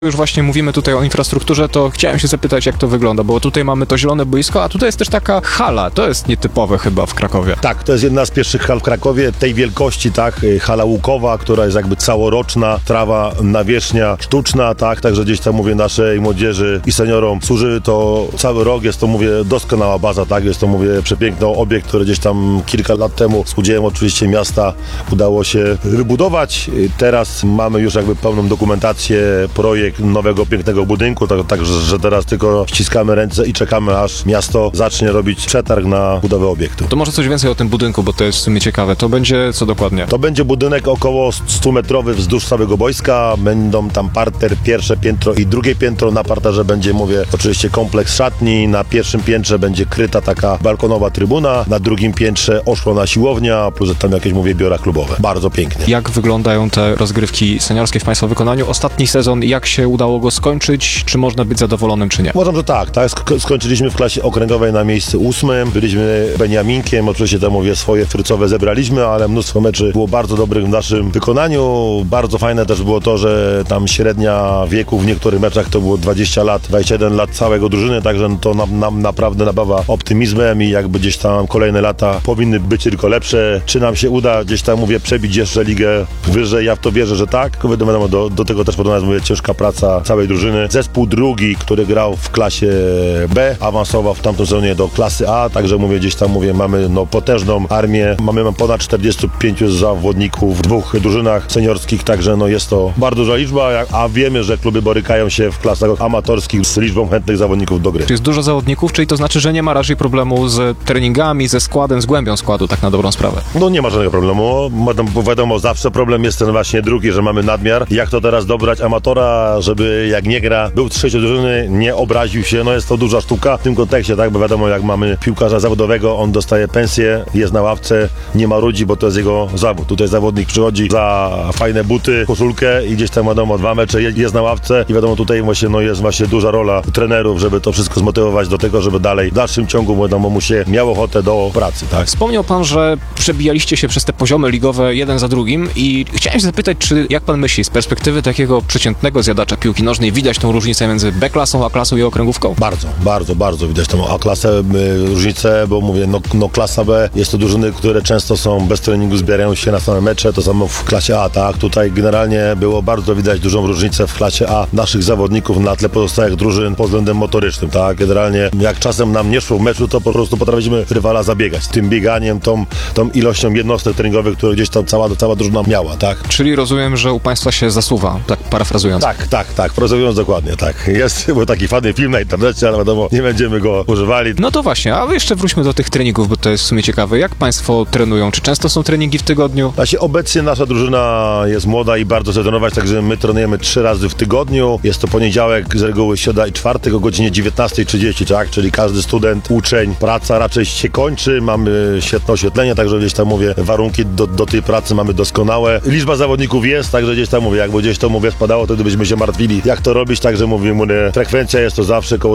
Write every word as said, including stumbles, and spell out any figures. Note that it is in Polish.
Już właśnie mówimy tutaj o infrastrukturze, to chciałem się zapytać, jak to wygląda, bo tutaj mamy to zielone boisko, a tutaj jest też taka hala. To jest nietypowe chyba w Krakowie. Tak, to jest jedna z pierwszych hal w Krakowie, tej wielkości, tak, hala łukowa, która jest jakby całoroczna, trawa, nawierzchnia sztuczna, tak, także gdzieś tam, mówię, naszej młodzieży i seniorom służy to cały rok, jest to, mówię, doskonała baza, tak, jest to, mówię, przepiękny obiekt, który gdzieś tam kilka lat temu z udziałem oczywiście miasta udało się wybudować. Teraz mamy już jakby pełną dokumentację, projekt nowego, pięknego budynku, tak, tak że teraz tylko ściskamy ręce i czekamy, aż miasto zacznie robić przetarg na budowę obiektu. To może coś więcej o tym budynku, bo to jest w sumie ciekawe. To będzie co dokładnie? To będzie budynek około stu metrowy wzdłuż całego boiska. Będą tam parter, pierwsze piętro i drugie piętro. Na parterze będzie, mówię, oczywiście kompleks szatni. Na pierwszym piętrze będzie kryta taka balkonowa trybuna. Na drugim piętrze oszklona siłownia, plus tam jakieś, mówię, biura klubowe. Bardzo pięknie. Jak wyglądają te rozgrywki seniorskie w Państwa wykonaniu? Ostatni sezon, jak się udało go skończyć? Czy można być zadowolonym, czy nie? Uważam, że tak. tak. Sk- skończyliśmy w klasie okręgowej na miejscu ósmym. Byliśmy Beniaminkiem. Oczywiście tam, mówię, swoje frycowe zebraliśmy, ale mnóstwo meczy było bardzo dobrych w naszym wykonaniu. Bardzo fajne też było to, że tam średnia wieku w niektórych meczach to było dwadzieścia lat, dwadzieścia jeden lat całego drużyny, także to nam, nam naprawdę napawa optymizmem i jakby gdzieś tam kolejne lata powinny być tylko lepsze. Czy nam się uda gdzieś tam, mówię, przebić jeszcze ligę wyżej? Ja w to wierzę, że tak. Wiadomo, do, do tego też podobna jest, mówię, ciężka praca całej drużyny. Zespół drugi, który grał w klasie B, awansował w tamtym sezonie do klasy A, także, mówię, gdzieś tam, mówię, mamy no potężną armię. Mamy ponad czterdziestu pięciu zawodników w dwóch drużynach seniorskich, także no jest to bardzo duża liczba, a wiemy, że kluby borykają się w klasach amatorskich z liczbą chętnych zawodników do gry. Jest dużo zawodników, czyli to znaczy, że nie ma raczej problemu z treningami, ze składem, z głębią składu, tak na dobrą sprawę. No nie ma żadnego problemu, bo wiadomo, zawsze problem jest ten właśnie drugi, że mamy nadmiar. Jak to teraz dobrać amatora, żeby jak nie gra, był w trzeciej drużyny, nie obraził się, no jest to duża sztuka w tym kontekście, tak, bo wiadomo, jak mamy piłkarza zawodowego, on dostaje pensję, jest na ławce, nie ma ludzi, bo to jest jego zawód. Tutaj zawodnik przychodzi za fajne buty, koszulkę i gdzieś tam, wiadomo, dwa mecze jest na ławce i wiadomo, tutaj właśnie no jest właśnie duża rola trenerów, żeby to wszystko zmotywować do tego, żeby dalej w dalszym ciągu, wiadomo, mu się miało ochotę do pracy, tak. Wspomniał pan, że przebijaliście się przez te poziomy ligowe jeden za drugim i chciałem się zapytać, czy jak pan myśli, z perspektywy takiego przeciętnego zjadacza piłki nożnej widać tą różnicę między B-klasą, A-klasą i okręgówką? Bardzo, bardzo, bardzo widać tą A-klasę, y, różnicę, bo mówię, no, no klasa B, jest to drużyny, które często są bez treningu, zbierają się na same mecze, to samo w klasie A, tak? Tutaj generalnie było bardzo widać dużą różnicę w klasie A naszych zawodników na tle pozostałych drużyn pod względem motorycznym, tak? Generalnie jak czasem nam nie szło w meczu, to po prostu potrafiliśmy rywala zabiegać. Tym bieganiem, tą, tą ilością jednostek treningowych, które gdzieś tam cała, cała drużyna miała, tak? Czyli rozumiem, że u Państwa się zasuwa, tak parafrazując. Tak, tak, tak, frazując dokładnie, tak. Jest był taki fajny film na internecie, ale wiadomo, nie będziemy go używali. No to właśnie, a jeszcze wróćmy do tych treningów, bo to jest w sumie ciekawe. Jak Państwo trenują? Czy często są treningi w tygodniu? Właśnie obecnie nasza drużyna jest młoda i bardzo chce trenować, także my trenujemy trzy razy w tygodniu. Jest to poniedziałek, z reguły środa i czwartek o godzinie dziewiętnasta trzydzieści, tak? Czyli każdy student, uczeń, praca raczej się kończy, mamy świetne oświetlenie, także gdzieś tam, mówię, warunki do, do tej pracy mamy doskonałe. Liczba zawodników jest, także gdzieś tam, mówię, jakby gdzieś to, mówię, spadało, to gdybyśmy się martwili, jak to robić, także mówię, mówię, frekwencja jest to zawsze koło